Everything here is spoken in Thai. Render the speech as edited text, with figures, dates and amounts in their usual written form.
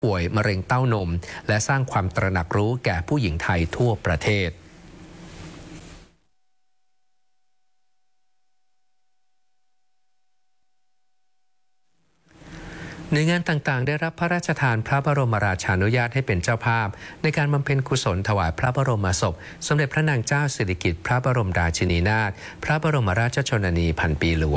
ป่วยมะเร็งเต้านมและสร้างความตระหนักรู้แก่ผู้หญิงไทยทั่วประเทศหน่วยงานต่างๆได้รับพระราชทานพระบรมราชานุญาตให้เป็นเจ้าภาพในการบำเพ็ญกุศลถวายพระบรมศพสมเด็จพระนางเจ้าสิริกิติ์พระบรมราชินีนาถพระบรมราชชนนีพันปีหลวง